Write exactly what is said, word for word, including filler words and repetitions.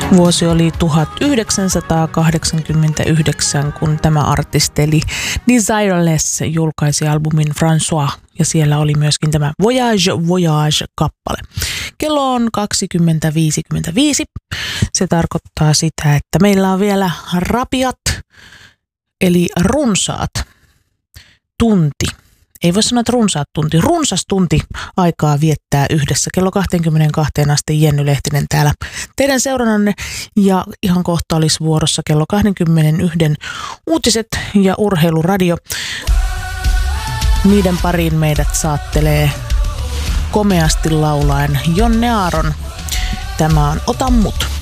Vuosi oli tuhatyhdeksänsataakahdeksankymmentäyhdeksän, kun tämä artisti eli Desireless julkaisi albumin François, ja siellä oli myöskin tämä Voyage Voyage-kappale. Kello on kaksikymmentä viisikymmentäviisi. Se tarkoittaa sitä, että meillä on vielä rapiat, eli runsaat tunti. Ei voi sanoa, että runsaat tunti. Runsas tunti aikaa viettää yhdessä. Kello kaksikymmentäkaksi asti Jenny Lehtinen täällä teidän seurannanne. Ja ihan kohta olisi vuorossa kello kaksikymmentäyksi uutiset ja urheiluradio. Niiden pariin meidät saattelee komeasti laulaen Jonne Aaron. Tämä on Ota mut.